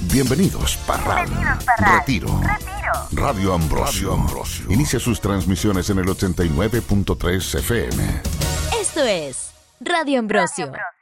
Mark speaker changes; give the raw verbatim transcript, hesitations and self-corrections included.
Speaker 1: Bienvenidos, Parral.
Speaker 2: Bienvenidos, Parral.
Speaker 1: Retiro.
Speaker 2: Retiro.
Speaker 1: Radio Ambrosio. Radio Ambrosio. Inicia sus transmisiones en el ochenta y nueve punto tres F M.
Speaker 3: Esto es Radio Ambrosio.